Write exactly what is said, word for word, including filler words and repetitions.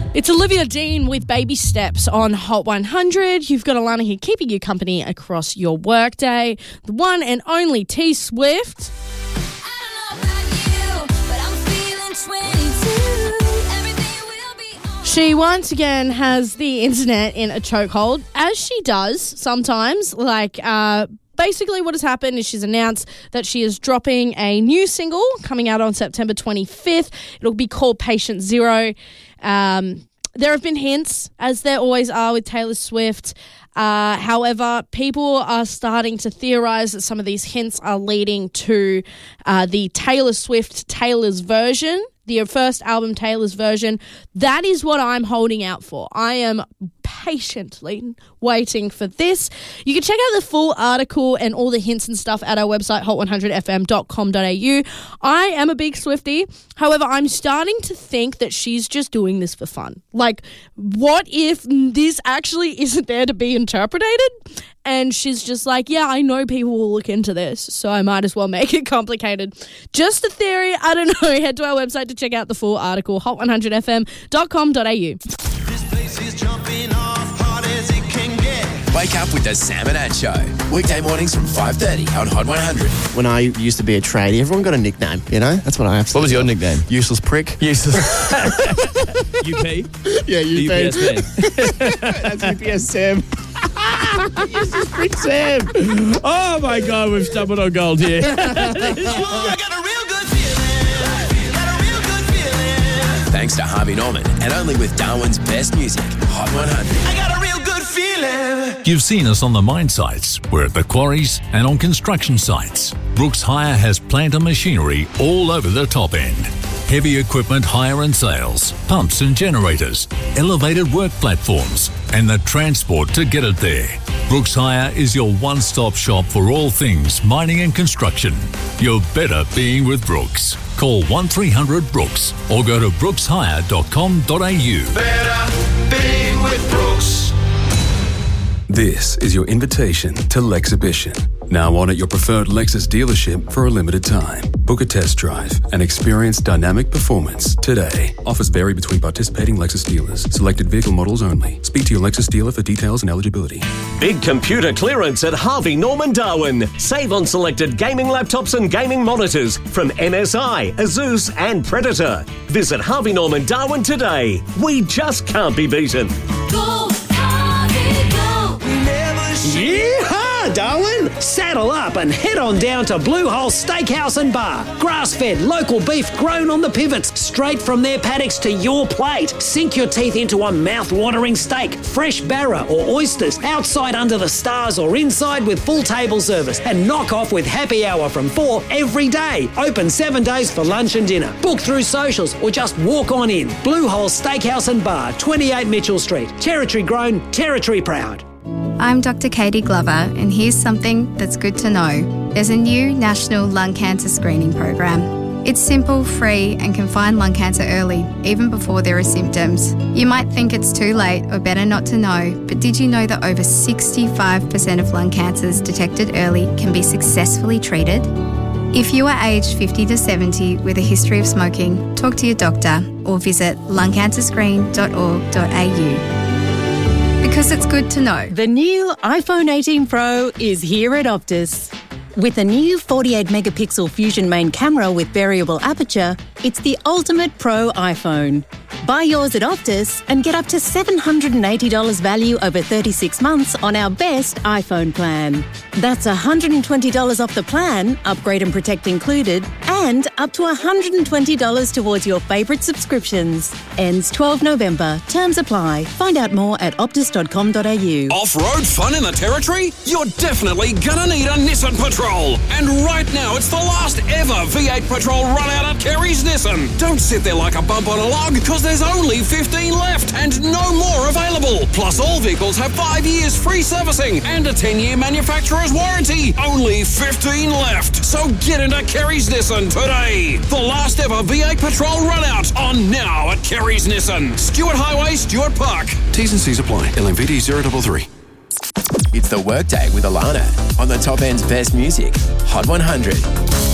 It's Olivia Dean with Baby Steps on Hot one hundred. You've got Alana here keeping you company across your workday. The one and only T Swift. She once again has the internet in a chokehold, as she does sometimes. Like, uh, basically what has happened is she's announced that she is dropping a new single coming out on September twenty-fifth. It'll be called Patient Zero. Um, there have been hints, as there always are with Taylor Swift. Uh, however, people are starting to theorize that some of these hints are leading to uh, the Taylor Swift Taylor's version, the first album Taylor's version. That is what I'm holding out for. I am patiently waiting for this. You can check out the full article and all the hints and stuff at our website, hot one hundred f m dot com dot a u. I am a big Swiftie. However, I'm starting to think that she's just doing this for fun. Like, what if this actually isn't there to be interpreted? And she's just like, yeah, I know people will look into this, so I might as well make it complicated. Just a theory. I don't know. Head to our website to check out the full article, hot one hundred f m dot com dot a u. This place is jumping off hard as it can get. Wake up with the Sam and Ad Show. Weekday mornings from five thirty on Hot one hundred. When I used to be a tradie, everyone got a nickname, you know? That's what I have. What was your nickname? Useless prick. Useless. U P? Yeah, U P. U P S B. That's U P S Sam. Useless prick Sam. Oh my God, we've stumbled on gold here. Oh, I got a real good feeling. Got a real good feeling. Thanks to Harvey Norman and only with Darwin's best music, Hot one hundred. I got a real good feeling. You've seen us on the mine sites, we're at the quarries and on construction sites. Brooks Hire has plant and machinery all over the top end. Heavy equipment hire and sales, pumps and generators, elevated work platforms, and the transport to get it there. Brooks Hire is your one-stop shop for all things mining and construction. You're better being with Brooks. Call one three hundred Brooks or go to brooks hire dot com dot a u. Better being with Brooks. This is your invitation to Lexhibition. Now on at your preferred Lexus dealership for a limited time. Book a test drive and experience dynamic performance today. Offers vary between participating Lexus dealers. Selected vehicle models only. Speak to your Lexus dealer for details and eligibility. Big computer clearance at Harvey Norman Darwin. Save on selected gaming laptops and gaming monitors from M S I, Asus and Predator. Visit Harvey Norman Darwin today. We just can't be beaten. Go, Harvey, go. Yeehaw, Darwin! Saddle up and head on down to Blue Hole Steakhouse and Bar. Grass-fed local beef grown on the pivots, straight from their paddocks to your plate. Sink your teeth into a mouth-watering steak, fresh barra or oysters, outside under the stars or inside with full table service, and knock off with happy hour from four every day. Open seven days for lunch and dinner. Book through socials or just walk on in. Blue Hole Steakhouse and Bar, twenty-eight Mitchell Street. Territory grown, territory proud. I'm Doctor Katie Glover, and here's something that's good to know. There's a new national lung cancer screening program. It's simple, free, and can find lung cancer early, even before there are symptoms. You might think it's too late or better not to know, but did you know that over sixty-five percent of lung cancers detected early can be successfully treated? If you are aged fifty to seventy with a history of smoking, talk to your doctor or visit lung cancer screen dot org dot a u. Because it's good to know. The new iPhone eighteen Pro is here at Optus. With a new forty-eight megapixel Fusion main camera with variable aperture, it's the ultimate pro iPhone. Buy yours at Optus and get up to seven hundred eighty dollars value over thirty-six months on our best iPhone plan. That's one hundred twenty dollars off the plan, upgrade and protect included, and up to one hundred twenty dollars towards your favourite subscriptions. Ends twelfth November. Terms apply. Find out more at optus dot com dot a u. Off-road fun in the Territory? You're definitely gonna need a Nissan Patrol. And right now, it's the last ever V eight Patrol run out at Kerry's Nissan. Don't sit there like a bump on a log, because there's only fifteen left and no more available. Plus, all vehicles have five years free servicing and a ten-year manufacturer's warranty. Only fifteen left. So get into Kerry's Nissan today. The last ever V eight Patrol run out on now at Kerry's Nissan. Stewart Highway, Stewart Park. T's and C's apply. L M V D zero three three. It's the Workday with Alana on the top end's best music, Hot one hundred.